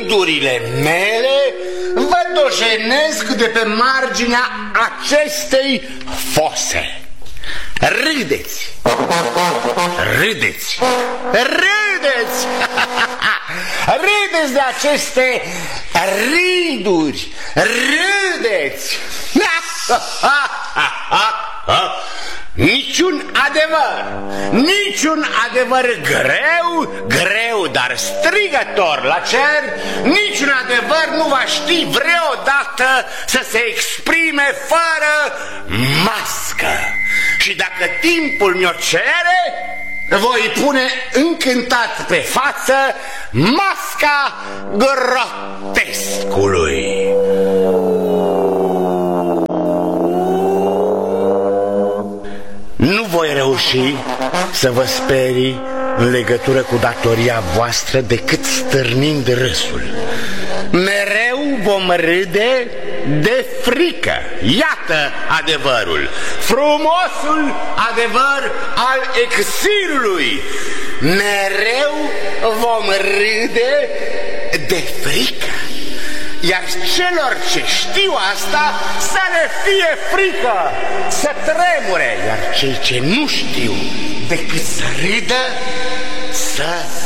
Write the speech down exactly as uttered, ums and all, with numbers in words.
rândurile mele vă dojenesc de pe marginea acestei fose. Râdeți! Râdeți! Râdeți! Râdeți de aceste riduri! Râdeți! Niciun adevăr, niciun adevăr greu, greu, dar strigător la cer, niciun adevăr nu va ști vreodată să se exprime fără mască. Și dacă timpul mi-o cere, voi pune încântat pe față masca grotescului. Nu voi reuși să vă sperii în legătură cu datoria voastră decât stârnind râsul. Mereu vom râde de frică. Iată adevărul, frumosul adevăr al exilului. Mereu vom râde de frică. Iar celor ce știu asta să le fie frică, să tremure. Iar cei ce nu știu decât să râdă, să